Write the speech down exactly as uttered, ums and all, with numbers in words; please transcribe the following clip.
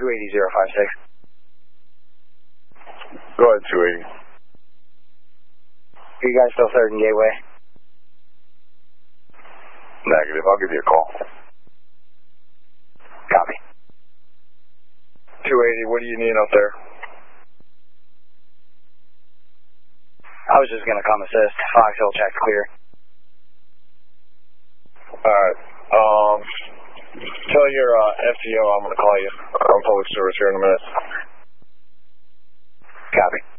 two eighty zero five six. Go ahead, two eighty. Are you guys still third and Gateway? Negative. I'll give you a call. Copy. two eighty, what do you need up there? I was just going to come assist. Fox Hill check's clear. Alright. Um, tell your uh, F T O I'm going to call you. I'm public service here in a minute. Copy.